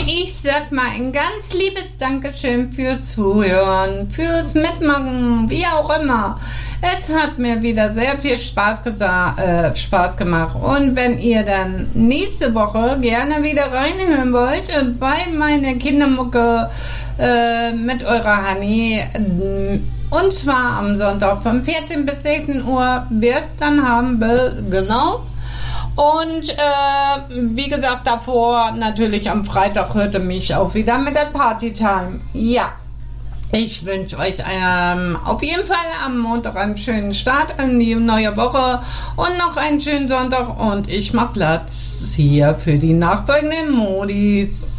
Ich sag mal ein ganz liebes Dankeschön fürs Zuhören, fürs Mitmachen, wie auch immer. Es hat mir wieder sehr viel Spaß gemacht. Und wenn ihr dann nächste Woche gerne wieder reinhören wollt bei meiner Kindermucke mit eurer Hanni, und zwar am Sonntag von 14 bis 16 Uhr wird es dann haben, genau. Und wie gesagt, davor natürlich am Freitag hörte mich auch wieder mit der Partytime. Ja, ich wünsche euch auf jeden Fall am Montag einen schönen Start in die neue Woche und noch einen schönen Sonntag. Und ich mache Platz hier für die nachfolgenden Modis.